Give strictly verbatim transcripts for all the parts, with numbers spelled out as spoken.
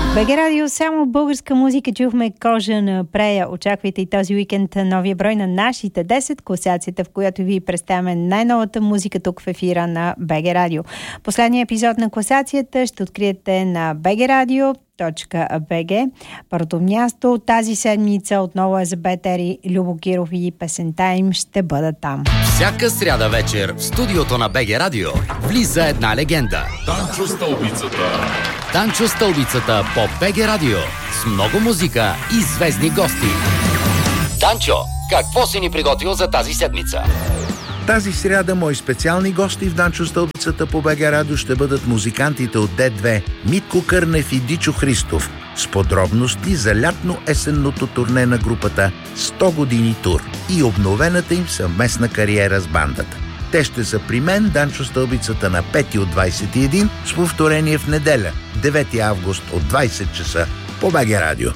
БГ Радио, само българска музика. Чухме Кожа на Прея. Очаквайте и този уикенд новия брой на нашите десет, класацията, в която ви представяме най-новата музика тук в ефира на БГ Радио. Последният епизод на класацията ще откриете на bgradio точка би джи. Първото място тази седмица отново е за Бетери, Любо Киров и песента им ще бъда там. Всяка сряда вечер в студиото на БГ Радио влиза една легенда. Данчо Стълбицата. Данчо Стълбицата по БГ Радио с много музика и звездни гости. Данчо, какво си ни приготвил за тази седмица? Тази сряда мои специални гости в Данчо Стълбицата по БГ Радио ще бъдат музикантите от Д две Митко Кърнев и Дичо Христов с подробности за лятно-есенното турне на групата сто години тур и обновената им съвместна кариера с бандата. Те ще са при мен, Данчо Стълбицата, на пети от двайсет и един с повторение в неделя, девети август от двайсет часа по БГ Радио.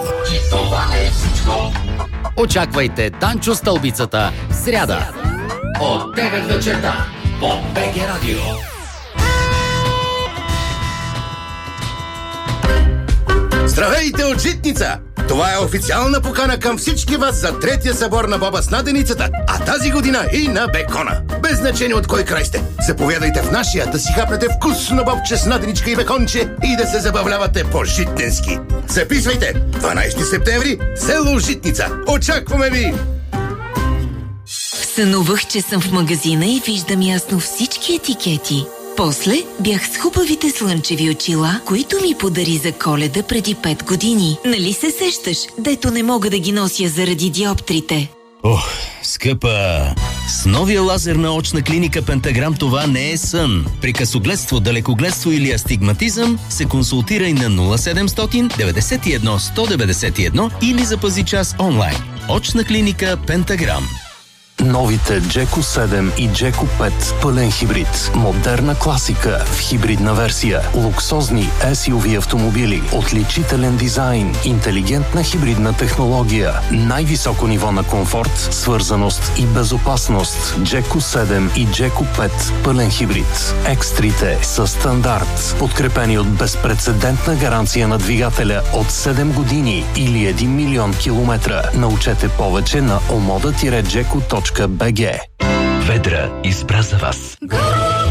Очаквайте Данчо Стълбицата в сряда от девет вечерта по БГ Радио. Здравейте от Житница! Това е официална покана към всички вас за третия събор на боба с наденицата, а тази година и на бекона. Без значение от кой край сте. Заповядайте в нашия да си хапнете вкусно бобче с наденичка и беконче и да се забавлявате по-житненски. Записвайте! дванайсети септември, село Житница. Очакваме ви! Сънувах, че съм в магазина и виждам ясно всички етикети. После бях с хубавите слънчеви очила, които ми подари за Коледа преди пет години. Нали се сещаш, дето не мога да ги нося заради диоптрите? Ох, скъпа! С новия лазер на очна клиника Пентаграм това не е сън. При късогледство, далекогледство или астигматизъм се консултирай на нула седемстотин деветдесет и едно сто деветдесет и едно или запази час онлайн. Очна клиника Пентаграм. Новите Джеко седем и Джеко пет пълен хибрид. Модерна класика в хибридна версия. Луксозни ес ю ви автомобили. Отличителен дизайн. Интелигентна хибридна технология. Най-високо ниво на комфорт, свързаност и безопасност. Джеко седем и Джеко пет пълен хибрид. Екстрите са стандарт. Подкрепени от безпрецедентна гаранция на двигателя от седем години или един милион километра. Научете повече на омода-джеко точка би джи. Ведра избра за вас.